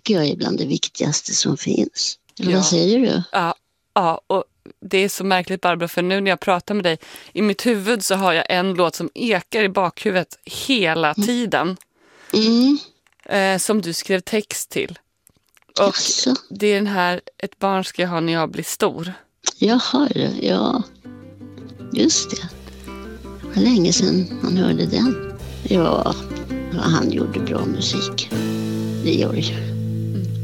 tycker jag är bland det viktigaste som finns. Eller Ja. vad säger du? Ja, och det är så märkligt, Barbro, för nu när jag pratar med dig, i mitt huvud så har jag en låt som ekar i bakhuvudet hela tiden. Som du skrev text till. Och Jaså? det är den här, ett barn ska jag ha när jag blir stor. Jaha, ja. Just det. Det var länge sedan man hörde den. Ja, han gjorde bra musik. Det gör ju.